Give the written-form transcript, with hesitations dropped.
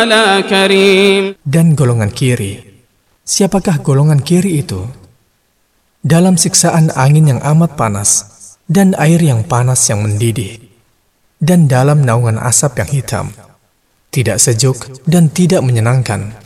ولا كريم. Dan golongan kiri. Siapakah golongan kiri itu? Dalam siksaan angin yang amat panas dan air yang panas yang mendidih, dan dalam naungan asap yang hitam, tidak sejuk dan tidak menyenangkan.